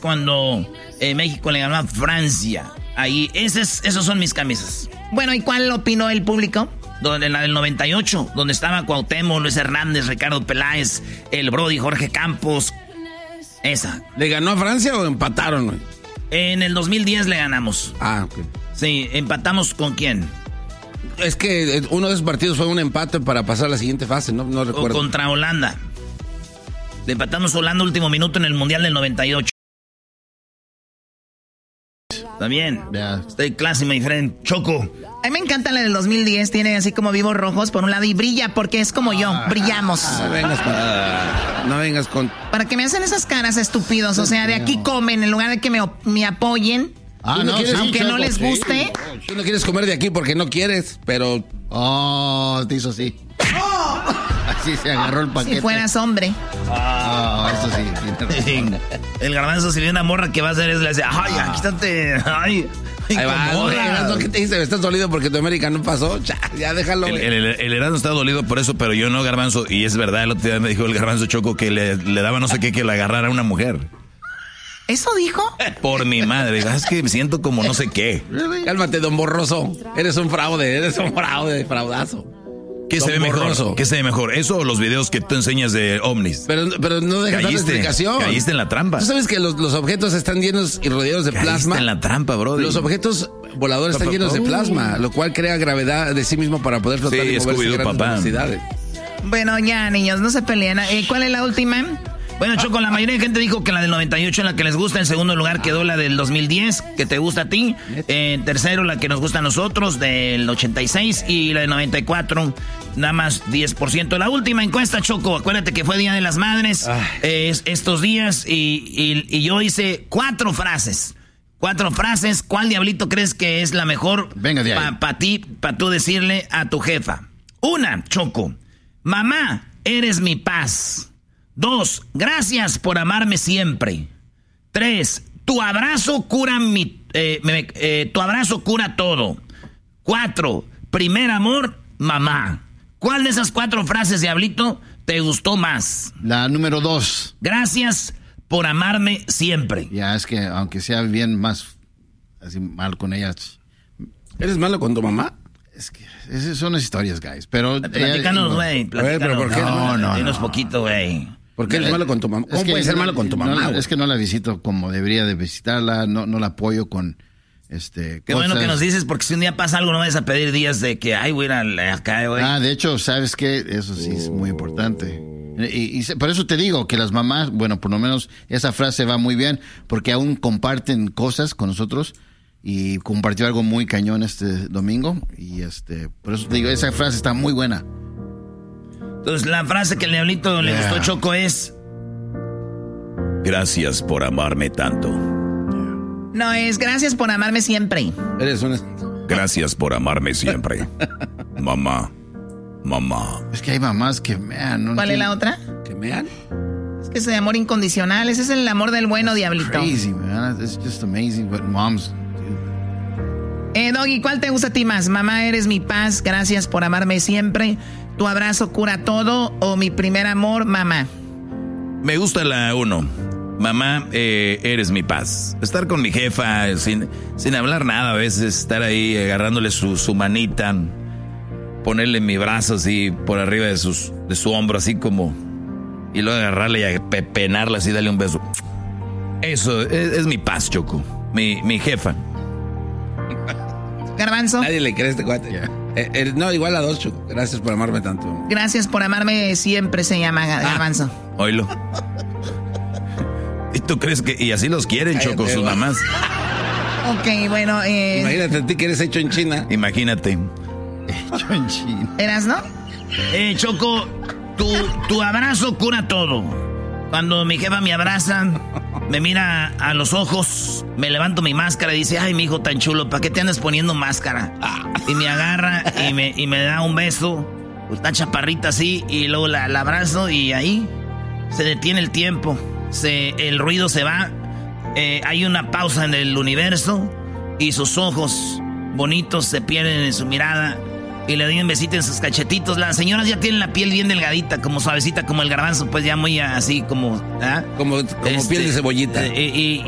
cuando México le ganó a Francia. Ahí, esos son mis camisas. Bueno, ¿y cuál opinó el público? La del 98, donde estaba Cuauhtémoc, Luis Hernández, Ricardo Peláez, el Brody, Jorge Campos. Esa. ¿Le ganó a Francia o empataron, güey? En el 2010 le ganamos. Ah, ok. Sí, ¿empatamos con quién? Es que uno de esos partidos fue un empate para pasar a la siguiente fase, no recuerdo. Contra Holanda. Le empatamos a Holanda último minuto en el Mundial del 98. Está bien. Yeah. Stay classy, my friend. Choco. A mí me encanta la del 2010. Tiene así como vivos rojos por un lado y brilla porque es como yo. Brillamos. No vengas con... Para que me hacen esas caras estúpidos. O sea, de aquí comen en lugar de que me apoyen. No quieres, aunque no les guste. Tú no quieres comer de aquí porque no quieres, pero... te hizo así. Así se agarró el paquete. Si fueras hombre. Eso sí. El Garbanzo, si viene una morra que va a hacer eso, le dice, ay, quítate, ay. Ahí va, ¿qué te dice? ¿Estás dolido porque tu América no pasó? Ya déjalo. El Erasmo está dolido por eso, pero yo no, Garbanzo. Y es verdad, el otro día me dijo el Garbanzo Choco que le daba no sé qué que le agarrara a una mujer. ¿Eso dijo? Por mi madre, es que me siento como no sé qué. Cálmate, don Borroso. Eres un fraudazo. ¿Qué se ve mejor? ¿Qué se ve mejor? ¿Eso o los videos que tú enseñas de ovnis? Pero no dejas dar explicación. Caíste en la trampa. ¿Tú sabes que los objetos están llenos y rodeados de plasma? Caíste en la trampa, bro. Los objetos voladores están llenos de plasma, lo cual crea gravedad de sí mismo para poder flotar y moverse a grandes velocidades. Bueno, ya, niños, no se peleen. ¿Cuál es la última? Bueno, Choco, la mayoría de gente dijo que la del 98 es la que les gusta. En segundo lugar quedó la del 2010, que te gusta a ti. En tercero, la que nos gusta a nosotros, del 86. Y la del 94, nada más 10%. La última encuesta, Choco, acuérdate que fue Día de las Madres estos días. Y yo hice 4 frases. 4 frases. ¿Cuál diablito crees que es la mejor para tú decirle a tu jefa? 1, Choco. Mamá, eres mi paz. 2, gracias por amarme siempre. 3, tu abrazo cura tu abrazo cura todo. 4, primer amor, mamá. ¿Cuál de esas 4 frases, diablito, te gustó más? La número 2. Gracias por amarme siempre. Ya, es que aunque sea bien más así mal con ellas. ¿Eres malo con tu mamá? Es que esas son las historias, guys. Pero platícanos, güey. Pero ¿por qué no? Dinos poquito, güey. ¿Por qué eres malo con tu mamá? ¿Cómo puedes ser malo con tu mamá? Es que no la visito como debería de visitarla, no la apoyo con Qué cosas. bueno que nos dices, porque si un día pasa algo no vas a pedir días de que, ay, voy a ir acá, güey. De hecho, ¿sabes qué? Eso sí es muy importante. Y por eso te digo que las mamás, bueno, por lo menos esa frase va muy bien, porque aún comparten cosas con nosotros. Y compartió algo muy cañón este domingo. Y por eso te digo, esa frase está muy buena. Entonces, la frase que el diablito le gustó, Choco, es... Gracias por amarme tanto. No, es gracias por amarme siempre. Gracias por amarme siempre. Mamá. Es que hay mamás que mean. No ¿Cuál es la otra? ¿Que mean? Es que es el amor incondicional. Ese es el amor del bueno, diablito. Crazy, man. It's just amazing what moms... Doggy, ¿cuál te gusta a ti más? Mamá, eres mi paz, gracias por amarme siempre. Tu abrazo cura todo. O mi primer amor, mamá. Me gusta la 1. Mamá, eres mi paz. Estar con mi jefa sin hablar nada, a veces estar ahí agarrándole su manita, ponerle mi brazo así por arriba de su hombro, así como, y luego agarrarle y pepenarla así, darle un beso. Eso es mi paz, Choco. Mi jefa. Garbanzo. Nadie le cree a este cuate. No, igual a 2, Choco. Gracias por amarme tanto. Gracias por amarme siempre se llama Garbanzo. Oílo. ¿Y tú crees que...? Y así los quieren, Choco, sus mamás. Ok, bueno, Imagínate a ti que eres hecho en China. Imagínate. Hecho en China. ¿Eras, no? Choco, tu abrazo cura todo. Cuando mi jefa me abraza, me mira a los ojos, me levanto mi máscara y dice, ay, mi hijo tan chulo, ¿para qué te andas poniendo máscara? Y me agarra y me da un beso, una chaparrita así, y luego la abrazo y ahí se detiene el tiempo, el ruido se va, hay una pausa en el universo y sus ojos bonitos se pierden en su mirada. Y le doy un besito en sus cachetitos. Las señoras ya tienen la piel bien delgadita, como suavecita, como el garbanzo, pues ya muy así como... Como piel de cebollita. Y